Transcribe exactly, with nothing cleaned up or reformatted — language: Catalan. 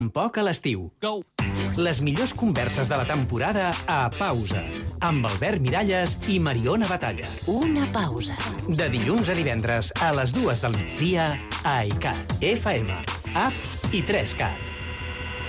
Un poc a l'estiu. Go! Les millors converses de la temporada a Pausa, amb Albert Miralles i Mariona Batalla. Una pausa. De dilluns a divendres a les dues del migdia a I C A T F M, App i tres cat.